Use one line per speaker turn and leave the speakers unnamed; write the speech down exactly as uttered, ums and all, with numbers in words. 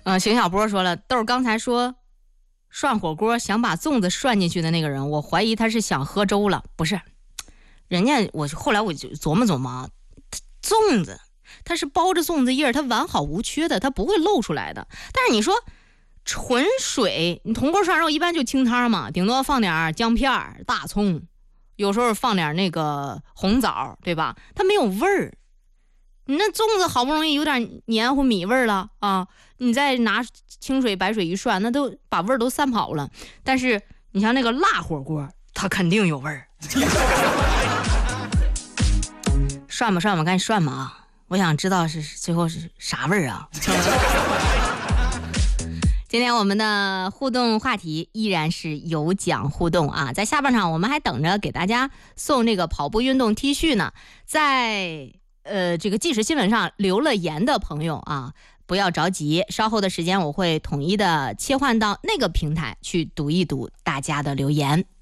呃，邢小波说了，豆儿刚才说涮火锅想把粽子涮进去的那个人，我怀疑他是想喝粥了，不是？人家我后来我就琢磨琢磨啊，粽子它是包着粽子叶，它完好无缺的，它不会露出来的。但是你说纯水，你铜锅涮肉一般就清汤嘛，顶多放点姜片、大葱，有时候放点那个红枣，对吧？它没有味儿。你那粽子好不容易有点黏糊米味儿了啊，你再拿清水白水一涮，那都把味儿都散跑了。但是你像那个辣火锅，它肯定有味儿。涮吧涮吧，赶紧涮吧啊！我想知道是最后是啥味儿啊？今天我们的互动话题依然是有奖互动啊，在下半场我们还等着给大家送那个跑步运动 T 恤呢，在呃这个即时新闻上留了言的朋友啊，不要着急，稍后的时间我会统一的切换到那个平台去读一读大家的留言。